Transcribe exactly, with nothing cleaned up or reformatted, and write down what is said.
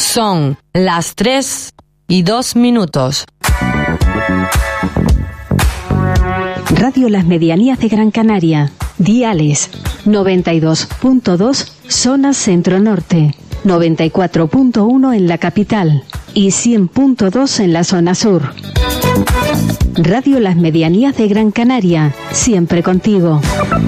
Son las tres y dos minutos. Radio Las Medianías de Gran Canaria. Diales noventa y dos punto dos zona centro-norte, noventa y cuatro punto uno en la capital y cien punto dos en la zona sur. Radio Las Medianías de Gran Canaria, siempre contigo.